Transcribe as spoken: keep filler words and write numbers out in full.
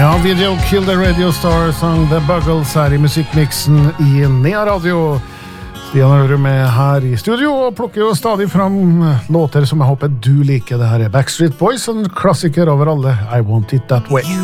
Ja, Video Kill the Radio Star sang The Buggles her i musikkmiksen i Nea Radio. Stian Ørum er her i studio og plukker jo stadig fram låter som jeg håper du liker. Det her er Backstreet Boys, en klassiker over alle. I Want It That Way.